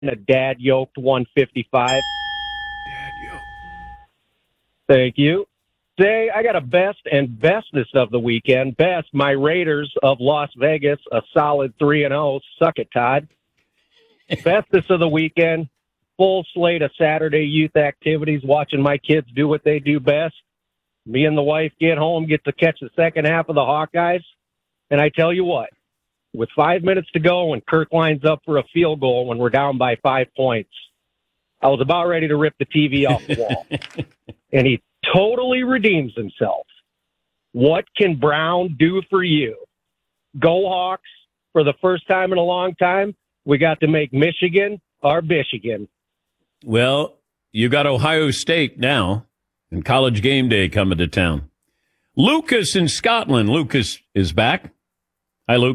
a dad-yoked 155. Dad-yoked. Thank you. Today, I got a best and bestness of the weekend. Best, my Raiders of Las Vegas, a solid 3-0. Suck it, Todd. Bestness of the weekend, full slate of Saturday youth activities, watching my kids do what they do best. Me and the wife get home, get to catch the second half of the Hawkeyes. And I tell you what, with 5 minutes to go and Kirk lines up for a field goal when we're down by 5 points, I was about ready to rip the TV off the wall. And he totally redeems himself. What can Brown do for you? Go Hawks. For the first time in a long time, we got to make Michigan our Michigan. Well, you got Ohio State now and College Game Day coming to town. Lucas in Scotland. Lucas is back. Hi, Luke.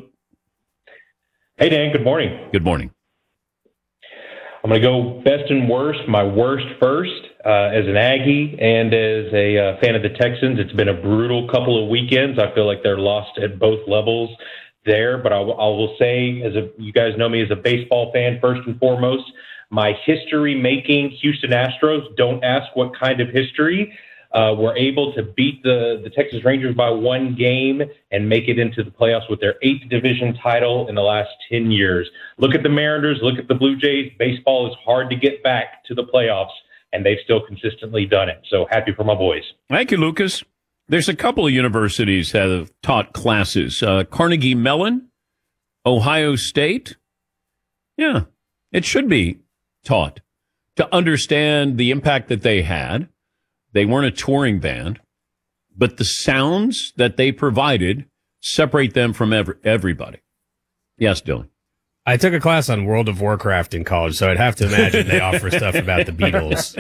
Hey, Dan. Good morning. Good morning. I'm going to go best and worst. My worst first. As an Aggie and as a fan of the Texans, it's been a brutal couple of weekends. I feel like they're lost at both levels there. But I will say, you guys know me as a baseball fan, first and foremost, my history-making Houston Astros, don't ask what kind of history, were able to beat the Texas Rangers by 1 game and make it into the playoffs with their 8th division title in the last 10 years. Look at the Mariners, look at the Blue Jays. Baseball is hard to get back to the playoffs, and they've still consistently done it. So happy for my boys. Thank you, Lucas. There's a couple of universities that have taught classes. Carnegie Mellon, Ohio State. Yeah, it should be taught to understand the impact that they had. They weren't a touring band, but the sounds that they provided separate them from everybody. Yes, Dylan. I took a class on World of Warcraft in college, so I'd have to imagine they offer stuff about the Beatles.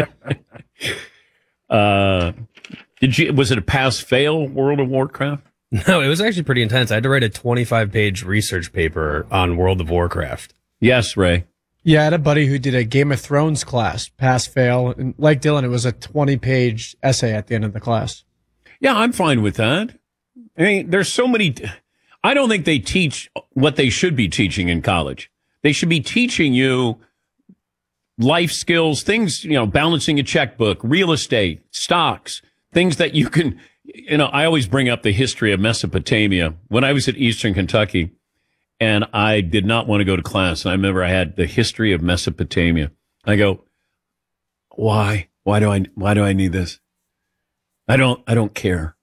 Was it a pass-fail World of Warcraft? No, it was actually pretty intense. I had to write a 25-page research paper on World of Warcraft. Yes, Ray. Yeah, I had a buddy who did a Game of Thrones class, pass-fail. And like Dylan, it was a 20-page essay at the end of the class. Yeah, I'm fine with that. I mean, there's so many... I don't think they teach what they should be teaching in college. They should be teaching you life skills, things, balancing a checkbook, real estate, stocks, things that you can, I always bring up the history of Mesopotamia. When I was at Eastern Kentucky and I did not want to go to class, and I remember I had the history of Mesopotamia. I go, why? Why do I need this? I don't care.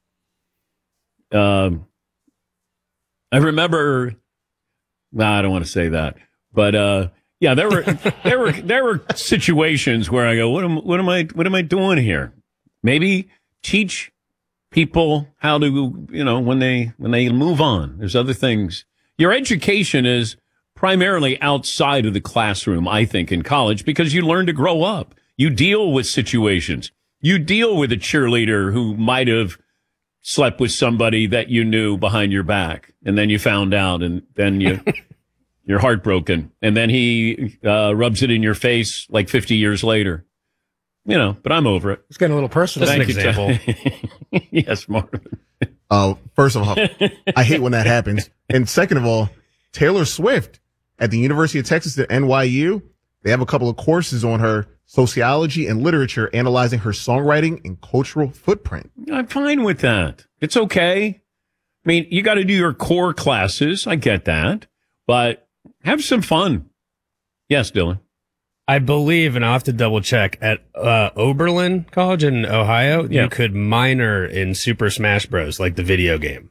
I remember, I don't want to say that, but, yeah, there were situations where I go, what am I doing here? Maybe teach people how to, when they move on. There's other things. Your education is primarily outside of the classroom, I think, in college, because you learn to grow up. You deal with situations. You deal with a cheerleader who might have slept with somebody that you knew behind your back, and then you found out, and then you're heartbroken, and then he rubs it in your face like 50 years later. But I'm over it. It's getting a little personal. Just an example. Yes, Marvin. First of all, I hate when that happens. And second of all, Taylor Swift at the University of Texas at NYU, they have a couple of courses on her sociology and literature, analyzing her songwriting and cultural footprint. I'm fine with that. It's okay. I mean, you got to do your core classes. I get that. But have some fun. Yes, Dylan. I believe, and I'll have to double check, at Oberlin College in Ohio, you could minor in Super Smash Bros., like the video game.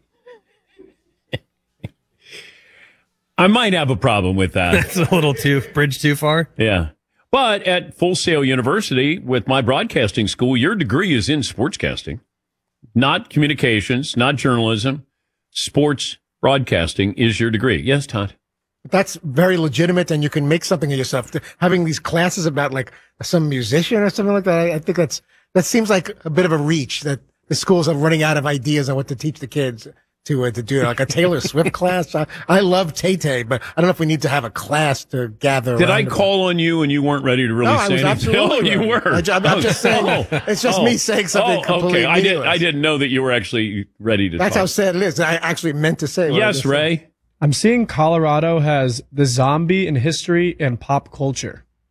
I might have a problem with that. That's a little bridge too far. Yeah. But at Full Sail University, with my broadcasting school, your degree is in sportscasting, not communications, not journalism. Sports broadcasting is your degree. Yes, Todd? That's very legitimate, and you can make something of yourself. Having these classes about like some musician or something like that, I think that seems like a bit of a reach, that the schools are running out of ideas on what to teach the kids to do, like a Taylor Swift class. I love Tay-Tay, but I don't know if we need to have a class to gather. Did I call on you and you weren't ready to really say anything? No, you were. I'm just saying. It's just me saying something completely meaningless. I didn't know that you were actually ready to That's talk. how sad it is. I actually meant to say. Yes, Ray. I'm seeing Colorado has the zombie in history and pop culture.